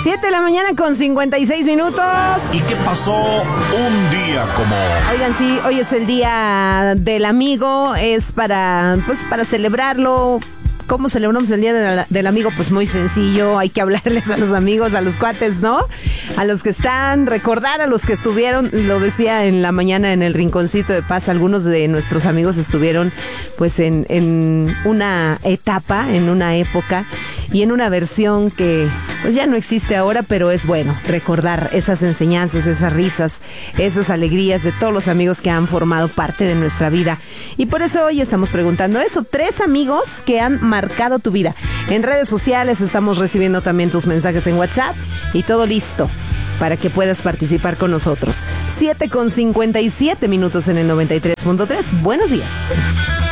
7 de la mañana con 56 minutos. ¿Y qué pasó un día como...? Oigan, sí, hoy es el día del amigo, es para celebrarlo. ¿Cómo celebramos el día del amigo? Pues muy sencillo, hay que hablarles a los amigos, a los cuates, ¿no? A los que están, recordar a los que estuvieron, lo decía en la mañana en el Rinconcito de Paz, algunos de nuestros amigos estuvieron pues en una etapa, en una época y en una versión que pues ya no existe ahora, pero es bueno recordar esas enseñanzas, esas risas, esas alegrías de todos los amigos que han formado parte de nuestra vida. Y por eso hoy estamos preguntando eso, 3 amigos que han marcado tu vida. En redes sociales estamos recibiendo también tus mensajes en WhatsApp y todo listo para que puedas participar con nosotros. 7 con 57 minutos en el 93.3. Buenos días.